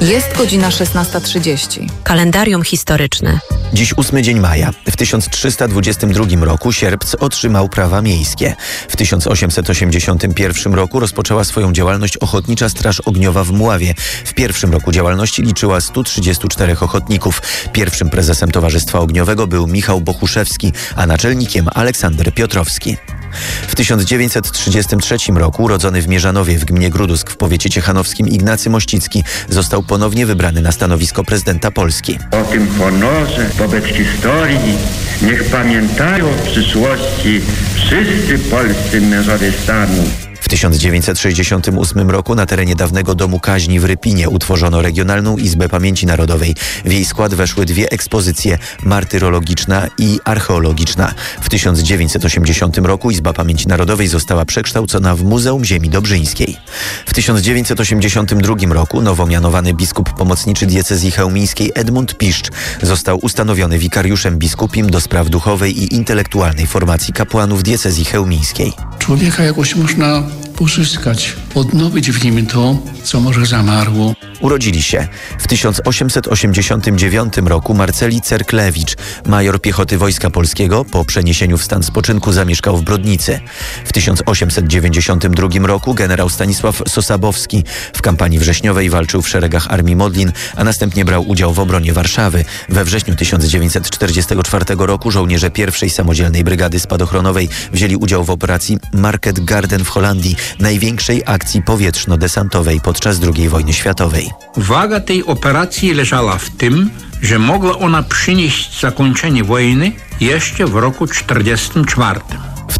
Jest godzina 16:30. Kalendarium historyczne. Dziś 8 dzień maja. W 1322 roku Sierpc otrzymał prawa miejskie. W 1881 roku rozpoczęła swoją działalność Ochotnicza Straż Ogniowa w Mławie. W pierwszym roku działalności liczyła 134 ochotników. Pierwszym prezesem Towarzystwa Ogniowego był Michał Bochuszewski, a naczelnikiem Aleksander Piotrowski. W 1933 roku urodzony w Mierzanowie w gminie Grudusk w powiecie ciechanowskim Ignacy Mościcki został ponownie wybrany na stanowisko prezydenta Polski. O tym honorze wobec historii niech pamiętają w przyszłości wszyscy polscy mężowie stanu. W 1968 roku na terenie dawnego domu kaźni w Rypinie utworzono Regionalną Izbę Pamięci Narodowej. W jej skład weszły dwie ekspozycje, martyrologiczna i archeologiczna. W 1980 roku Izba Pamięci Narodowej została przekształcona w Muzeum Ziemi Dobrzyńskiej. W 1982 roku nowo mianowany biskup pomocniczy diecezji chełmińskiej Edmund Piszcz został ustanowiony wikariuszem biskupim do spraw duchowej i intelektualnej formacji kapłanów diecezji chełmińskiej. Człowieka jakoś można pozyskać, odnowić w nim to, co może zamarło. Urodzili się w 1889 roku Marceli Cerklewicz, major piechoty Wojska Polskiego. Po przeniesieniu w stan spoczynku zamieszkał w Brodnicy. W 1892 roku generał Stanisław Sosabowski w kampanii wrześniowej walczył w szeregach Armii Modlin, a następnie brał udział w obronie Warszawy. We wrześniu 1944 roku żołnierze pierwszej samodzielnej brygady spadochronowej wzięli udział w operacji Market Garden w Holandii, największej akcji powietrzno-desantowej podczas II wojny światowej. Waga tej operacji leżała w tym, że mogła ona przynieść zakończenie wojny jeszcze w roku 1944. W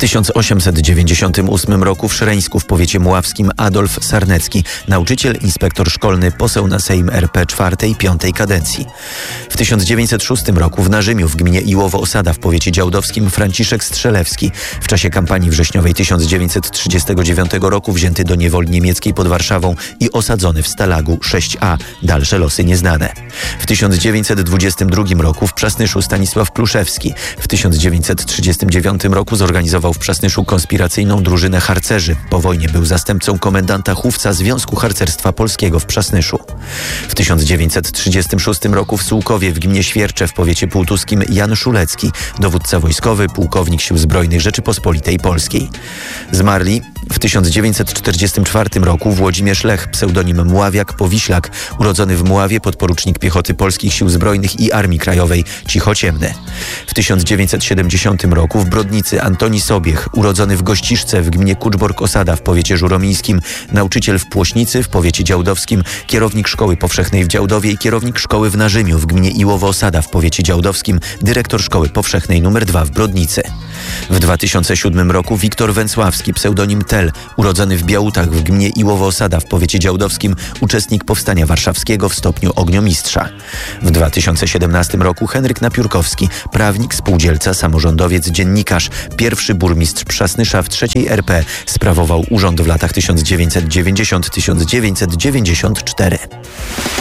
1898 roku w Szreńsku w powiecie mławskim Adolf Sarnecki, nauczyciel, inspektor szkolny, poseł na Sejm RP IV i V kadencji. W 1906 roku w Narzymiu w gminie Iłowo-Osada w powiecie działdowskim Franciszek Strzelewski, w czasie kampanii wrześniowej 1939 roku wzięty do niewoli niemieckiej pod Warszawą i osadzony w Stalagu 6A. Dalsze losy nieznane. W 1922 roku w Przasnyszu Stanisław Pluszewski. W 1939 roku zorganizował w Przasnyszu konspiracyjną drużynę harcerzy. Po wojnie był zastępcą komendanta Chówca Związku Harcerstwa Polskiego w Przasnyszu. W 1936 roku w Sułkowie w gminie Świercze w powiecie półtuskim Jan Szulecki, dowódca wojskowy, pułkownik Sił Zbrojnych Rzeczypospolitej Polskiej. Zmarli w 1944 roku Włodzimierz Lech, pseudonim Mławiak Powiślak, urodzony w Mławie, podporucznik piechoty Polskich Sił Zbrojnych i Armii Krajowej, cichociemny. W 1970 roku w Brodnicy Antoni Sobiech, urodzony w Gościszce w gminie Kuczbork-Osada w powiecie żuromińskim, nauczyciel w Płośnicy w powiecie działdowskim, kierownik Szkoły Powszechnej w Działdowie i kierownik szkoły w Narzymiu w gminie Iłowo-Osada w powiecie działdowskim, dyrektor Szkoły Powszechnej nr 2 w Brodnicy. W 2007 roku Wiktor Węcławski, pseudonim Tel, urodzony w Białutach w gminie Iłowo-Osada w powiecie działdowskim, uczestnik Powstania Warszawskiego w stopniu ogniomistrza. W 2017 roku Henryk Napiórkowski, prawnik, spółdzielca, samorządowiec, dziennikarz, pierwszy burmistrz Przasnysza w III RP, sprawował urząd w latach 1990-1994.